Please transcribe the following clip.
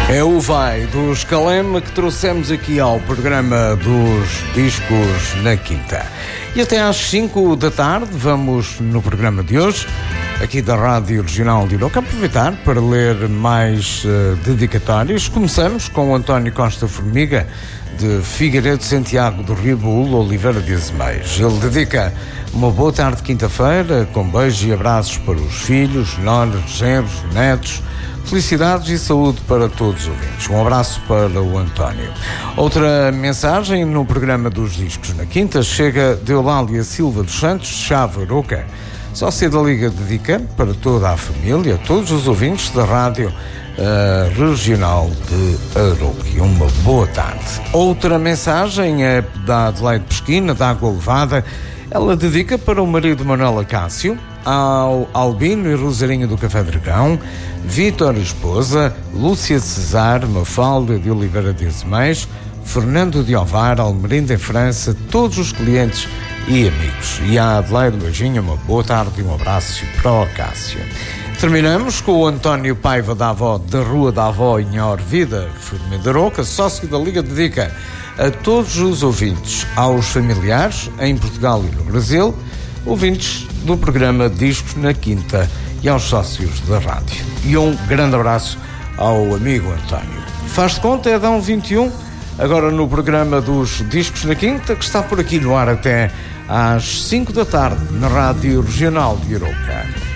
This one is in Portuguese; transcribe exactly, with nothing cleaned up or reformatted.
É o Vai dos Calema que trouxemos aqui ao programa dos Discos na Quinta. E até às cinco da tarde vamos no programa de hoje, aqui da Rádio Regional de Iroca, aproveitar para ler mais uh, dedicatórios. Começamos com o António Costa Formiga, de Figueiredo Santiago do Rio Baúl, Oliveira de Azeméis. Ele dedica uma boa tarde de quinta-feira, com beijos e abraços para os filhos, noras, genros, netos. Felicidades e saúde para todos os ouvintes. Um abraço para o António. Outra mensagem no programa dos Discos na Quinta chega de Eulália Silva dos Santos, de Chave Aroca. Sócia da Liga dedica para toda a família, todos os ouvintes da Rádio uh, Regional de Aroca. Uma boa tarde. Outra mensagem é da Adelaide Pesquina, da Água Levada. Ela dedica para o marido Manuel Acácio, ao Albino e Rosarinho do Café Dragão, Vítor e esposa, Lúcia Cesar, Mafalda de Oliveira de Azeméis, Fernando de Ovar, Almerinda em França, todos os clientes e amigos. E a Adelaide, beijinho, uma boa tarde e um abraço para o Acácio. Terminamos com o António Paiva da Avó, da Rua da Avó em Orvida, Firme de Aroca, sócio da Liga dedica a todos os ouvintes, aos familiares em Portugal e no Brasil, ouvintes do programa Discos na Quinta e aos sócios da rádio. E um grande abraço ao amigo António. Faz de conta, é Dão vinte e um, agora no programa dos Discos na Quinta, que está por aqui no ar até às cinco da tarde, na Rádio Regional de Iroca.